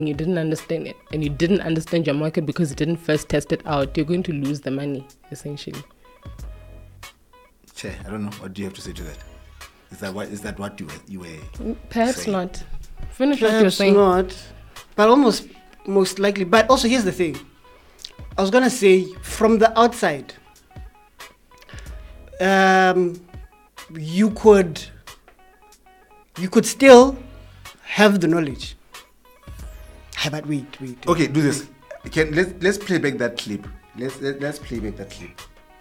you didn't understand it, and you didn't understand your market because you didn't first test it out, you're going to lose the money, essentially. Che, I don't know. What do you have to say to that? Is that what you were Perhaps saying? not. Finish what you're Perhaps saying. not, but almost most likely. But also, here's the thing. I was gonna say from the outside, you could still have the knowledge. Hey, but wait. Okay, do this. Let's play back that clip. Let's play back that clip.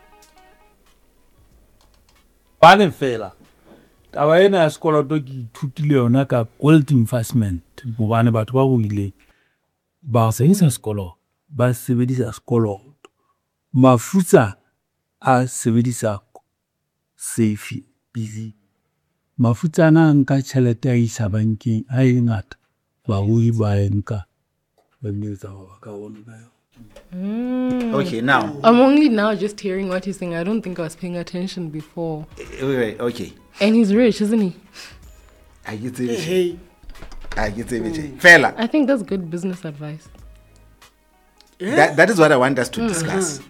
Bane fela taba ena ya sekoloto ke ithutile yona ka quality investment bobane batho ba buile ba sebedisa sekoloto ba sebedisa sekoloto mafutsa a sebedisa safe busy mafutsa ana nka tšhelete a isa bankeng a e ngata ba bui ba enka ba netsa ba ka bona. Okay, now. I'm only now just hearing what he's saying. I don't think I was paying attention before. Wait, okay. And he's rich, isn't he? I get it. Hey, I get it. Fella. I think that's good business advice. That is what I want us to discuss.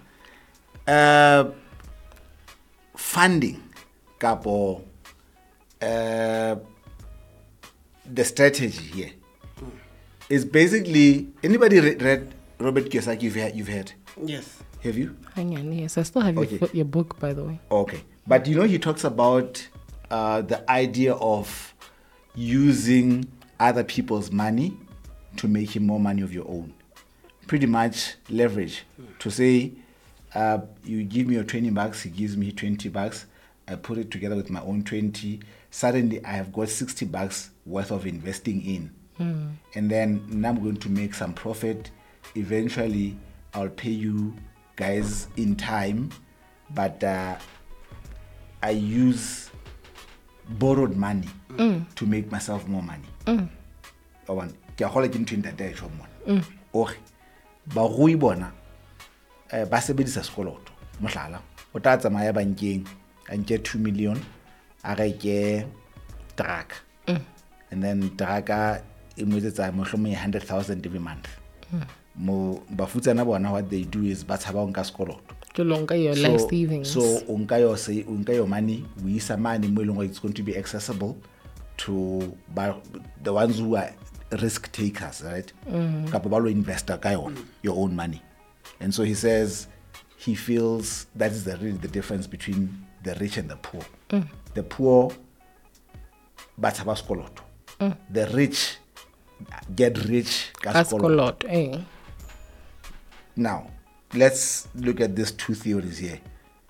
Funding, capo, the strategy here is basically, anybody read Robert Kiyosaki? You've heard? yes. Have you? Hang on, yes. I still have your book, by the way. Okay. But he talks about the idea of using other people's money to make him more money of your own. Pretty much leverage. To say, you give me your $20, he gives me $20. I put it together with my own 20. Suddenly, I have got $60 worth of investing in. And then now I'm going to make some profit. Eventually, I'll pay you guys in time. But I use borrowed money to make myself more money. Ke a gola ke ntho ntate a tshwa mona. Okay. Ba go ibona ba sebedisa sekoloto. Mohlala, o tla tsamaya bankeng a nke 2 million a reke truck. And then truck e moetsetsa mohlomong 100,000 every month. Mo bafutsana bona what they do is ba tshaba nka sekoloto. To longer your life savings. So unka your money, we use some money more it's going to be accessible to the ones who are risk takers, right? Kapabalo investor your own money. And so he says he feels that is really the difference between the rich and the poor. The poor bathaba skoloto. The rich get rich Kaskoloto. Now, let's look at these two theories here.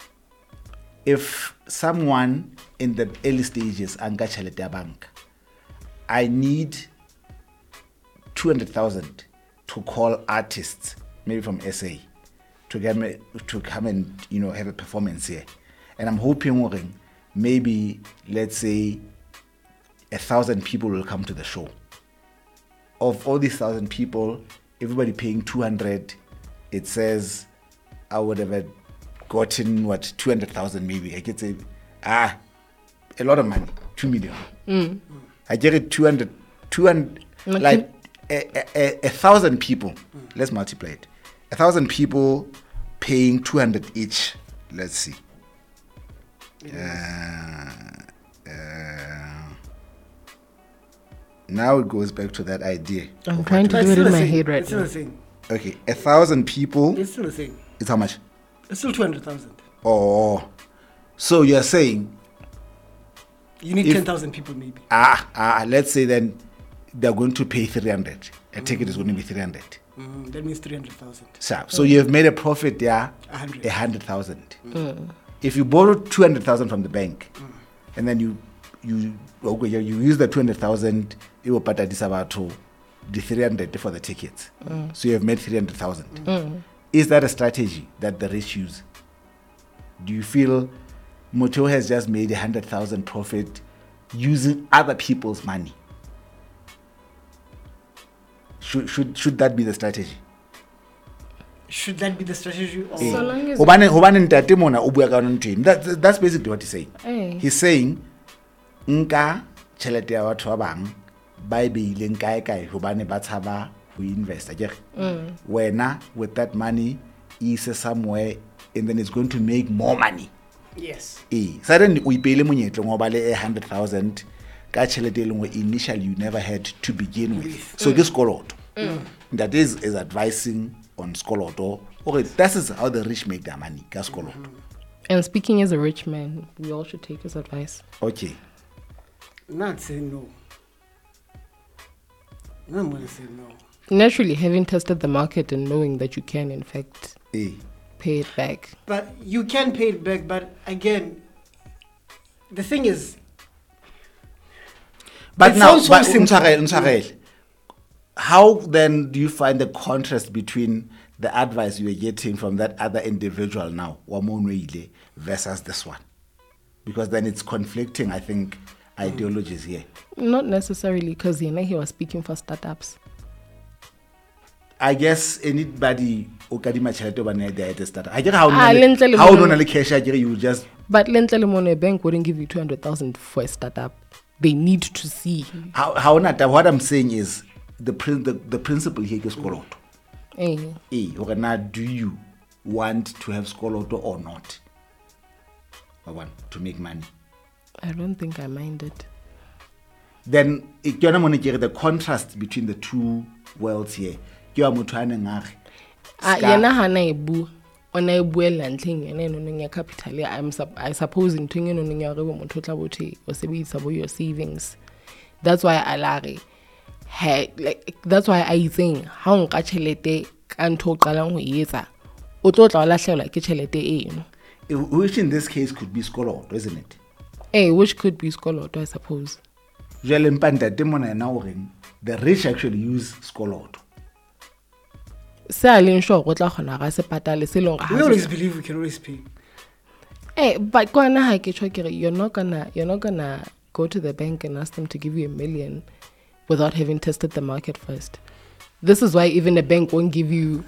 If someone in the early stages anga chelete bank, I need 200,000 to call artists, maybe from SA, to get me to come and have a performance here, and I'm hoping maybe let's say 1,000 people will come to the show. Of all these 1,000 people, everybody paying 200. It says I would have gotten 200,000 maybe. I could say a lot of money, 2 million. I get it 200 like 1,000 people. Let's multiply it. 1,000 people paying 200 each. Let's see. Now it goes back to that idea. I'm trying to do it in my head right It's now. still the same. Okay, 1,000 people. It's still the same. It's how much? It's still 200,000. Oh, so you're saying You need If- 10,000 people maybe. let's say then they're going to pay 300. A ticket is going to be 300. That means 300,000. So you have made a profit there, 100. 100,000. If you borrow 200,000 from the bank, and then you use the 200,000, you will pay the 300 for the tickets. So you have made 300,000. Is that a strategy that the rich use? Do you feel Moto has just made 100,000 profit using other people's money? Should that be the strategy? Should that be the strategy? Or So long as Hobane ntate mona o bua ka yona ntho eno. That's basically what he's saying. He's saying nka tšhelete ya batho ba bang ba e beileng kae hobane ba tshaba we invest again. Wena with that money is somewhere and then it's going to make more money. Yes. Suddenly we pay monyetlo ngoba le 100,000 ka tšhelete e lengwe initially you never had to begin with. So ke sekoloto. That is advising on sekoloto. Okay, that is how the rich make their money, ka sekoloto. And speaking as a rich man, we all should take his advice. Okay. Not say no. No, I'm going to say no. Naturally, having tested the market and knowing that you can, in fact, pay it back. But you can pay it back, but again, the thing is... But it now, sounds so simple. Ntshwarele, how then do you find the contrast between the advice you are getting from that other individual now, Wamonweile, versus this one? Because then it's conflicting, I think, ideologies here. Not necessarily, because he was speaking for startups. I guess anybody who kadima tšhelete ba ne they start. I get how lentle le how mona- don't le cash you just But a bank wouldn't give you 200,000 for a startup. They need to see. how not. What I'm saying is the principle here is sekoloto. Or now do you want to have sekoloto or not? To make money. I don't think I mind it. Then the contrast between the two worlds here. Yena hana ebu ona ebuela ntleng yena enonong ya capital I suppose ntweng enonong ya gore motho tla bothi o sebedisa bo your savings. That's why that's why I think ha o nka tšhelete ka ntho o qalang ho etsa o tlo tla lahlehelwa ke tšhelete eno. Which in this case could be sekoloto, isn't it? Which could be sekoloto, I suppose. The rich actually use sekoloto. Se a leng sure go tla khona ga se patale se leng We always believe we can always pay. But kwana ha ke tshwa kere you're not gonna go to the bank and ask them to give you $1 million without having tested the market first. This is why even a bank won't give you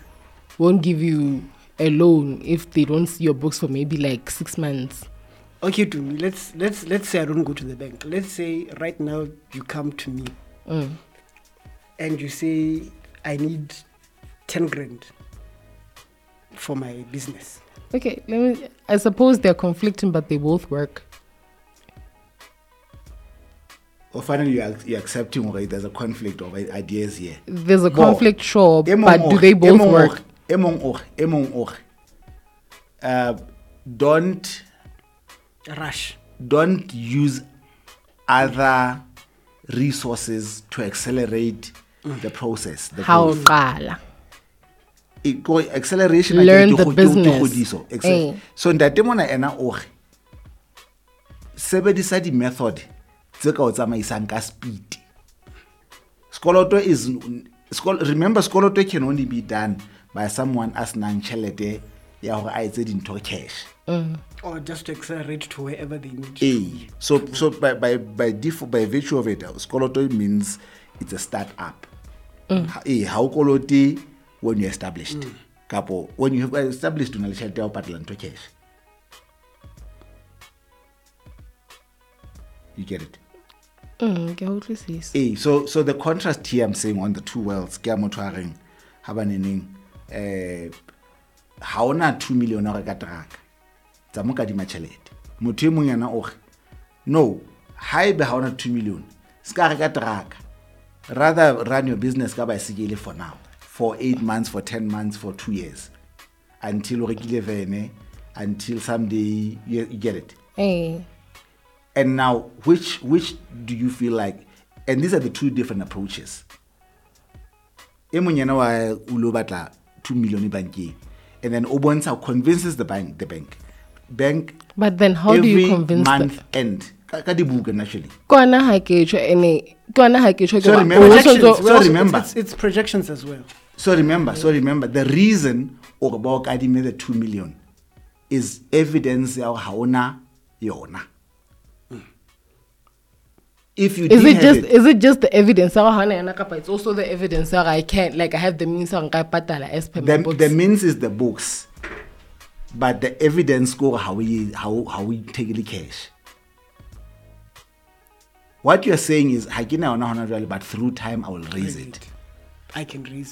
a loan if they don't see your books for maybe like 6 months. Okay, to me, let's say I don't go to the bank. Let's say right now you come to me and you say I need 10 grand for my business. Okay, I suppose they're conflicting, but they both work. Or finally, you're accepting there's a conflict of ideas here. There's a conflict, sure, but do they both work? Don't Rush. Don't use other resources to accelerate the process. How qala. Acceleration. Learn the business. So ntate mona ena o re sebedisa di method tse ka o tsamaisang ka speed. Remember sekoloto can only be done by someone as nang tšhelete ya hore a etse dintho cash. Or just to accelerate to wherever they need. So by default, by virtue of it, sekoloto means it's a start-up. How koloti when you're established. Kapo, when you have established, you have to cash. You get it? So the contrast here I'm saying on the two worlds, ke motwaring habaneneng ha ona 2 million ka traka. Tsa mo ka di matšhelete. Motho e mong yana o re no, haebe ha ona 2 million, ska re ka traka. Rather run your business ka bicycle for now, for 8 months, for 10 months, for 2 years, until o rekile vene, until someday you get it. And now, which do you feel like? And these are the two different approaches. E mong yana wa ulo batla 2 million banking, and then Obonsa convinces the bank. But then how do you convince them? Month end. Actually. So remember. It's projections as well. So remember, the reason about I made the 2 million is evidence of haona yona. If you is it just the evidence? It's also the evidence that I can't, like I have the means as per my books. The means is the books, but the evidence go how we take the cash. What you're saying is, but through time I will raise it. I can raise